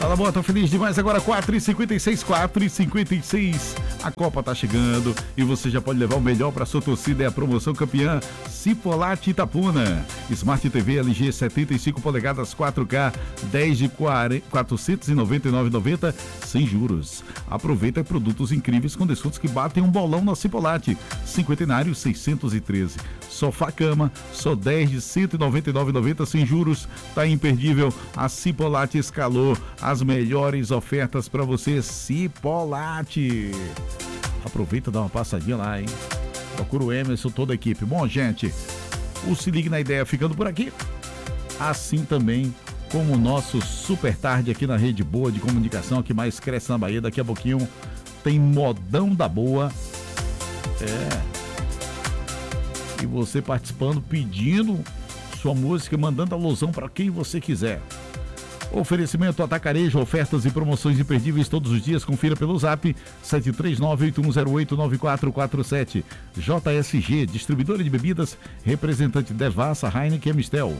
Fala, boa, tô feliz demais agora, 4h56, 4h56. A Copa tá chegando e você já pode levar o melhor para sua torcida. É a promoção campeã Cipolate Itapuna. Smart TV LG 75 polegadas 4K, 10 de 499,90 sem juros. Aproveita produtos incríveis com descontos que batem um bolão na Cipolate. Cinquentenário 613. Sofá cama, só 10 de 199,90 sem juros. Tá imperdível. A Cipolate escalou as melhores ofertas para você. Cipolate. Aproveita e dá uma passadinha lá, hein? Procura o Emerson, toda a equipe. Bom, gente, o Se Ligue na Ideia ficando por aqui. Assim também como o nosso Super Tarde aqui na Rede Boa de Comunicação, que mais cresce na Bahia. Daqui a pouquinho tem Modão da Boa. E você participando, pedindo sua música, mandando alusão para quem você quiser. Oferecimento Atacarejo, ofertas e promoções imperdíveis todos os dias. Confira pelo zap 739-8108-9447. JSG, distribuidora de bebidas, representante Devassa, Heineken e Mistel.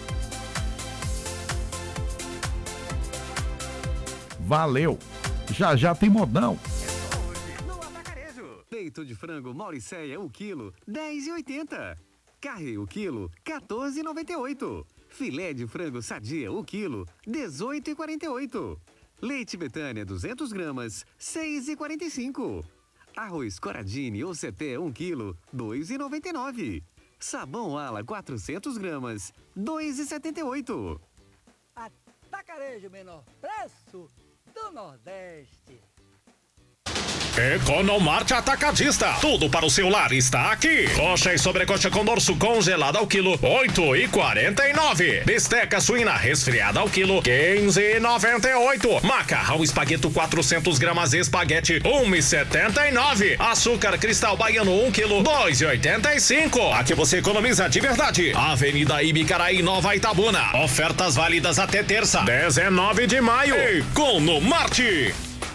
Valeu! Já tem modão. No Atacarejo. Peito de frango Mauricéia, 1 quilo, R$10,80. Carré, o quilo, R$14,98. Filé de frango Sadia, 1 quilo, R$18,48. Leite Betânia, 200 gramas, R$6,45. Arroz Coradini ou Ceté, 1 quilo, R$2,99. Sabão Ala, 400 gramas, R$2,78. Atacarejo, menor preço do Nordeste. Economarte Atacadista. Tudo para o seu lar está aqui. Coxa e sobrecoxa com dorso congelada ao quilo, R$8,49. Bisteca suína resfriada ao quilo, R$15,98. Macarrão espagueto 400 gramas espaguete, R$1,79. Açúcar cristal baiano 1 quilo, R$2,85. Aqui você economiza de verdade. Avenida Ibicaraí, Nova Itabuna. Ofertas válidas até terça, 19 de maio. Economarte.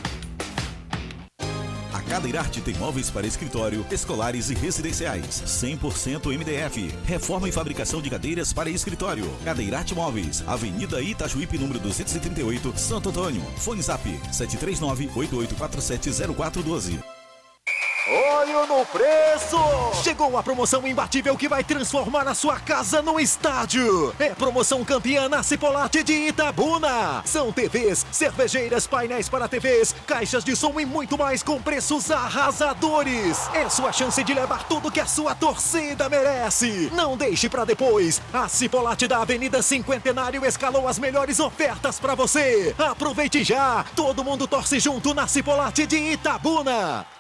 Cadeirarte tem móveis para escritório, escolares e residenciais. 100% MDF. Reforma e fabricação de cadeiras para escritório. Cadeirarte Móveis. Avenida Itajuípe, número 238, Santo Antônio. Fone Zap 739-8847-0412. Olho no preço! Chegou a promoção imbatível que vai transformar a sua casa num estádio. É promoção campeã na Cipolate de Itabuna. São TVs, cervejeiras, painéis para TVs, caixas de som e muito mais com preços arrasadores. É sua chance de levar tudo que a sua torcida merece. Não deixe para depois. A Cipolate da Avenida Cinquentenário escalou as melhores ofertas para você. Aproveite já. Todo mundo torce junto na Cipolate de Itabuna.